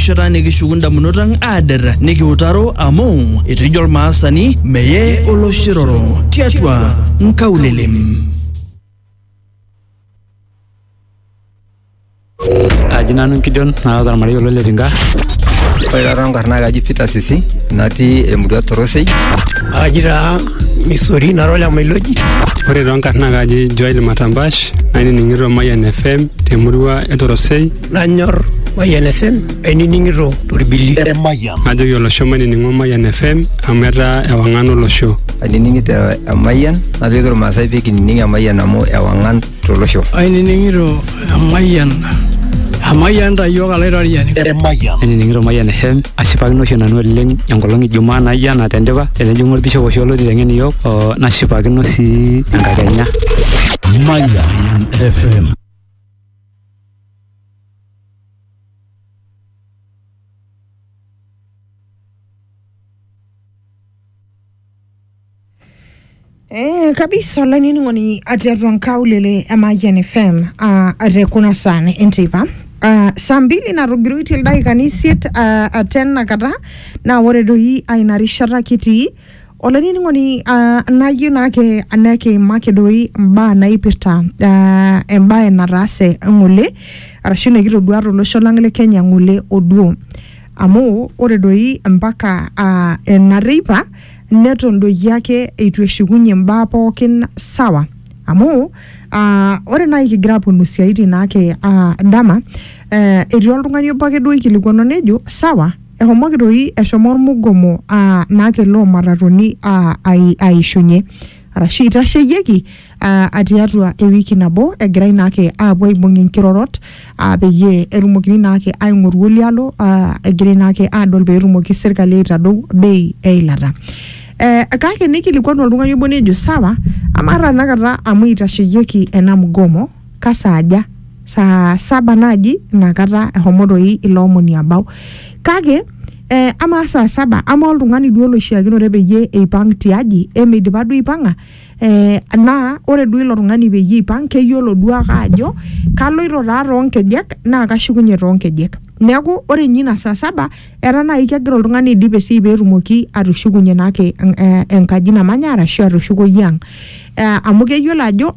erishata nikishukunda munotang ader nikiutaro amu itijol maasani meye oloshiroro tiatua nkaulelem. Ajinanu Gideon na Marmarei Letinga. Ore rangarna gaji Peter Sisi nati emurua Torosei. Ajira Misori narola Mailoji. Ore rangarna gaji Joel Matambash nani ningiro Mayan FM temurua Torosei. Nanyor Mayan FM eni ningiro Torbili. Ajo yolo shomani ningo Mayan FM ameta ewangano losho. Ani ningita Mayan nazo Masai peki ninga Mayan amo ewangan tolosho. Ani ningiro Mayan Amayan da yoga lerariani. Eni ningiro Mayan FM ashipakino oshi nanu oleng enkolong Ijumaa nayia natendipa tenejingu orpisho oshi olotitengeni yiok nashipakino sii enkakenya. Mayan FM. Kabisa la nini ngoni atiatu nkaulele Mayan FM arekuna sana entipa saa 2 na rugiruiti ildai kanisiet atena kata na wore doi ainarishara kiti ola nini ngoni nayu nake anake make doi mba naipirta mba narase ngule arashine kito duaro losho langle Kenya ngule oduo amu wore doi mpaka enaripa netondo yake itueshugunye mbaa pookin sawa amu ore na ikigira aponu siaiti nake dama etii oltung'ani obo ake duo ikilikuanu nejo sawa ehomoki doi eshomo ormugomo nake loo matatoni aishunye arashu itasheyieki atiatua ewiki nabo egirai nake apuo aibung enkirorot peyie erumokini nake aing'oru olialo egirai nake adol peerumoki serkali aitadou bei eilata. Kake nikilikuanu oltung'ani obo nejo sawa amara nakata amu itasheyieki ena mgomo kasaaja saa 7 naji nakata ehomo doi ilo omoni abau kake ama saa 7 ama oltung'ani duo loishiakinore peyie eipang tiaji emeidipa duo ipang'a na ore duo ilo tung'ani peyie ipang keyiolo duo ake ajo kaloito taa toonkejek naa kashukunye toonkejek neeku ore nyina saa 7 era nai kegira oltung'ani aidip esiai peetumoki atushukunye nake enkaji namanya arashu atushuko yang amu keyiolo ajo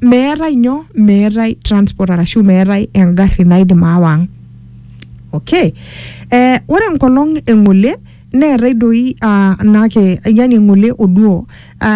meetai transport arashu meetai engarri naidim awang. Okay. Ore enkolong eng'ole neetai doi nake yani ng'ole oduo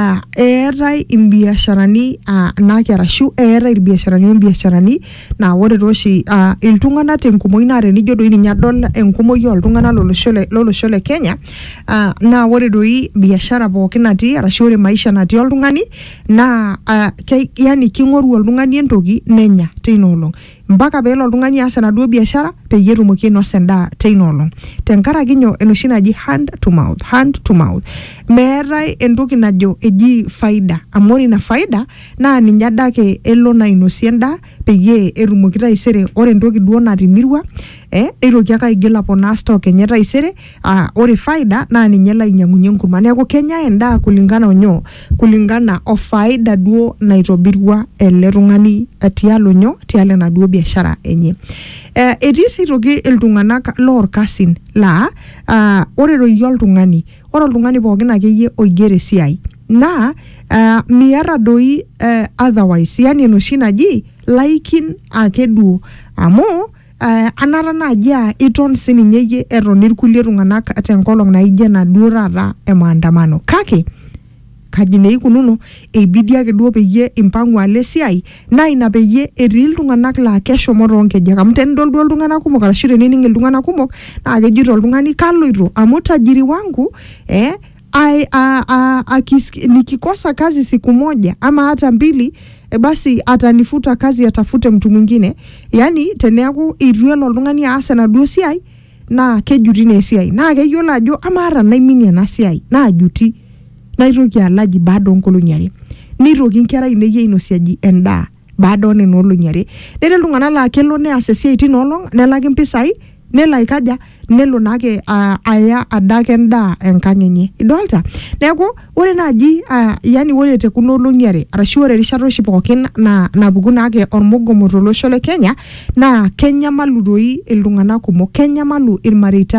eetai imbiasharani nake arashu eetai irbiasharani na ore toshi iltung'ana tenkumoi naa tenijo doi ninye adol enkumoi oltung'ana lolosho le Kenya na ore doi biashara pookin natii arashu ore maisha natii oltung'ani na yani king'oru oltung'ani entoki nenya teina olong mpaka peelo oltung'ani aas enaduo biashara peyie etumoki ainosa endaa teina olong tenkaraki nyoo enoshi naji hand to mouth meetai entoki najo eji faida amu ore ina faida naa ninye adake elo nainosie endaa peyie etumoki taisere ore entoki duo natimirua neitoki ake aigil aponaa stock enye taisere ore faida naa ninye lainyang'unye enkurma neeku kenya endaa kulingana o faida duo naitobirua ele tung'ani tialo enaduo biashara enye. Etii sii toki iltung'anak loorkasin laa ore doi oltung'ani pookin akeyie oigero esiai naa miata doi otherwise yani enoshi naji laikin ake duo amu anara naji iton sininye yie eton irkulie tung'anak tenkolong naijio enaduo taata emaandamano kake kaji neikununo eibidi ake duo peyie impang'u alo esiai naa ina peyie etii iltung'anak laa keshomo toonkejek amu tenidol duo iltung'anak kumok arashu tenining iltung'anak kumok naa kejito oltung'ani kaloito amu tajiri wangu nikikosa kazi siku moja ama hata 2 basi atanifuta kazi atafute mtu mwingine yani teneaku itu elo oltung'ani aas enaduo siai naa kejuti na esiai naa keyiolo ajo amara naiminie ena siai naa juti naitoki alaji bado nkolong'i are nitoki nkera ineyie inosiaji endaa bado neno olong'i are nere iltung'anak laa kelo neas esiai tinolong nelaki mpisai nelo aikaja nelo nake aya adake endaa enkang enye idolta neeku ore naji yani ore tekuna olong'i are arashu ore rishata oshi pookin napuku nake ormugomo tolosho le Kenya naa kenyamalu doi iltung'anak kumok kenyamalu irmareita